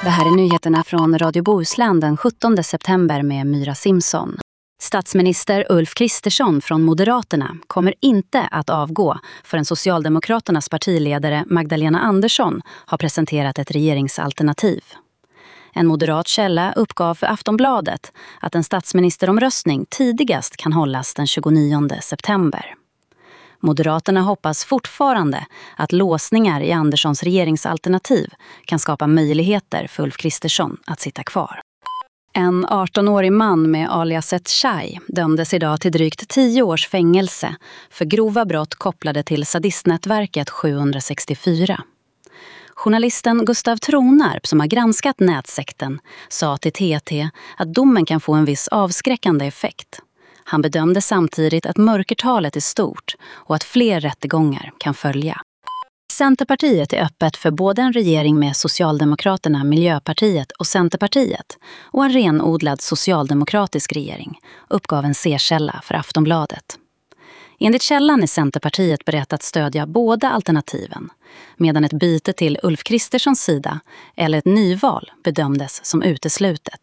Det här är nyheterna från Radio Bohuslän den 17 september med Myra Simson. Statsminister Ulf Kristersson från Moderaterna kommer inte att avgå förrän Socialdemokraternas partiledare Magdalena Andersson har presenterat ett regeringsalternativ. En moderat källa uppgav för Aftonbladet att en statsministeromröstning tidigast kan hållas den 29 september. Moderaterna hoppas fortfarande att låsningar i Anderssons regeringsalternativ kan skapa möjligheter för Ulf Kristersson att sitta kvar. En 18-årig man med aliaset Chai dömdes idag till drygt 10 års fängelse för grova brott kopplade till sadistnätverket 764. Journalisten Gustav Tronarp, som har granskat nätsekten, sa till TT att domen kan få en viss avskräckande effekt. Han bedömde samtidigt att mörkertalet är stort och att fler rättegångar kan följa. Centerpartiet är öppet för både en regering med Socialdemokraterna, Miljöpartiet och Centerpartiet och en renodlad socialdemokratisk regering, uppgav en C-källa för Aftonbladet. Enligt källan är Centerpartiet berett att stödja båda alternativen, medan ett byte till Ulf Kristerssons sida eller ett nyval bedömdes som uteslutet.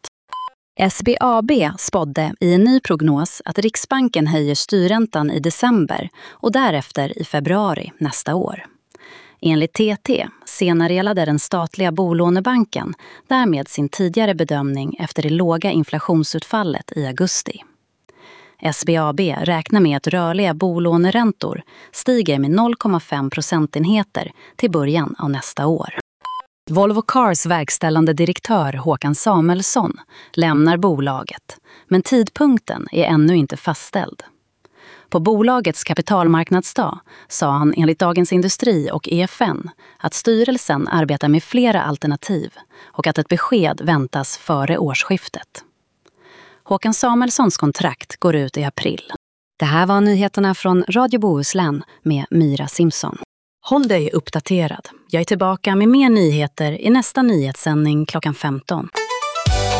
SBAB spådde i en ny prognos att Riksbanken höjer styrräntan i december och därefter i februari nästa år. Enligt TT senarelade den statliga bolånebanken därmed sin tidigare bedömning efter det låga inflationsutfallet i augusti. SBAB räknar med att rörliga bolåneräntor stiger med 0,5 procentenheter till början av nästa år. Volvo Cars verkställande direktör Håkan Samuelsson lämnar bolaget, men tidpunkten är ännu inte fastställd. På bolagets kapitalmarknadsdag sa han enligt Dagens Industri och EFN att styrelsen arbetar med flera alternativ och att ett besked väntas före årsskiftet. Håkan Samuelssons kontrakt går ut i april. Det här var nyheterna från Radio Bohuslän med Myra Simson. Håll dig uppdaterad. Jag är tillbaka med mer nyheter i nästa nyhetssändning klockan 15.